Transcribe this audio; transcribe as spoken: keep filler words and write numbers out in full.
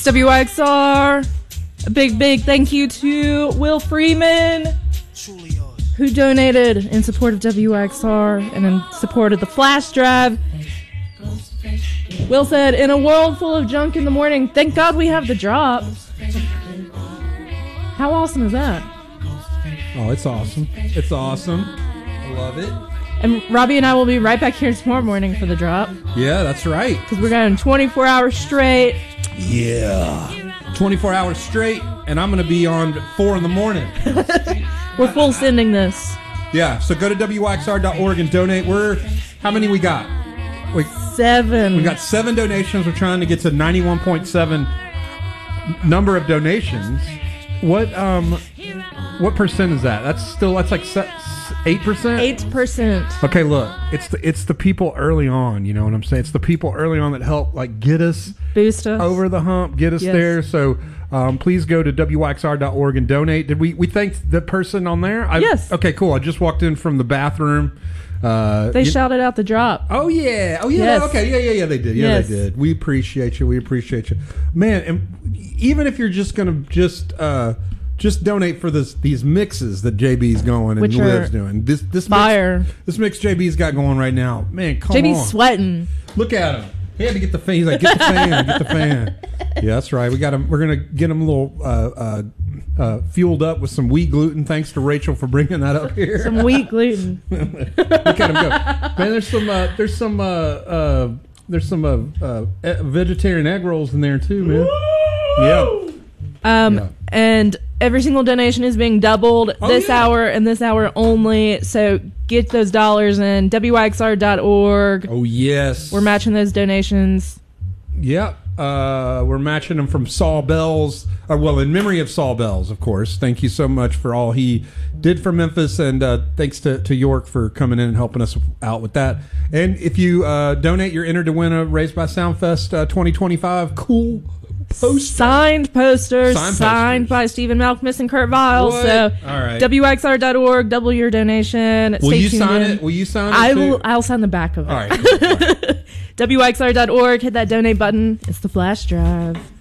W X R. A big, big thank you to Will Freeman, who donated in support of W X R and in support of the flash drive. Will said, in a world full of junk in the morning, thank God we have the drop. How awesome is that? Oh, it's awesome. It's awesome. I love it. And Robbie and I will be right back here tomorrow morning for the drop. Yeah, that's right. Because we're going twenty-four hours straight. Yeah. twenty-four hours straight, and I'm going to be on four in the morning. We're full sending this. Yeah, so go to W X R dot org and donate. We're, how many we got? We, seven. We got seven donations. We're trying to get to ninety-one point seven number of donations. What um, what percent is that? That's still, that's like eight percent? eight percent. Okay, look, it's the it's the people early on, you know what I'm saying? It's the people early on that help, like, get us, boost us over the hump, get us yes. there. So um, please go to W X R dot org and donate. Did we we thank the person on there? I, yes. Okay, cool. I just walked in from the bathroom. Uh, they you, shouted out the drop. Oh yeah, oh yeah. Yes. Okay, yeah, yeah, yeah. They did. Yeah, yes. they did. We appreciate you. We appreciate you, man. And even if you're just gonna just. Uh, Just donate for this these mixes that J B's going and Which Liv's doing. This this fire. Mix, this mix J B's got going right now. Man, come J B's on. sweating. Look at him. He had to get the fan. He's like, get the fan, get the fan. Yeah, that's right. We got him. We're gonna get him a little uh, uh, uh, fueled up with some wheat gluten. Thanks to Rachel for bringing that up here. Some wheat gluten. Look at him go. Man, there's some. Uh, there's some. Uh, uh, there's some uh, uh, vegetarian egg rolls in there too, man. Yeah. Um, yeah. And every single donation is being doubled oh, this yeah. hour and this hour only. So get those dollars in W X R dot org. Oh, yes. We're matching those donations. Yep. Uh, we're matching them from Saul Bells. Uh, well, in memory of Saul Bells, of course. Thank you so much for all he did for Memphis. And uh, thanks to, to York for coming in and helping us out with that. And if you uh, donate, you're entered to win a Raised by Soundfest uh, twenty twenty-five cool poster. Signed posters, signed, signed posters. by Stephen Malcolmus and Kurt Vile. What? So, all right. W X R dot org, double your donation. Will Stay you tuned sign in. it? Will you sign it? I too? will. I'll sign the back of it. All right. Cool. All right. W X R dot org. Hit that donate button. It's the flash drive.